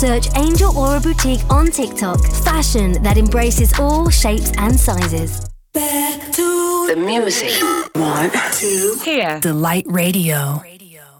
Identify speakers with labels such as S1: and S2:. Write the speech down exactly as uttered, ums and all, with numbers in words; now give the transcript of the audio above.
S1: Search Angel Aura Boutique on TikTok. Fashion that embraces all shapes and sizes.
S2: Back to
S3: the music.
S2: One, two,
S3: here.
S2: Delight Radio.